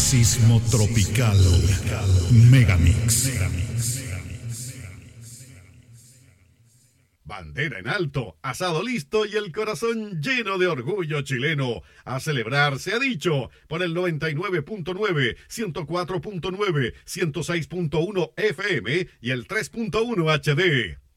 Sismo tropical. Megamix. Bandera en alto, asado listo y el corazón lleno de orgullo chileno. A celebrar se ha dicho por el 99.9, 104.9, 106.1 FM y el 3.1 HD.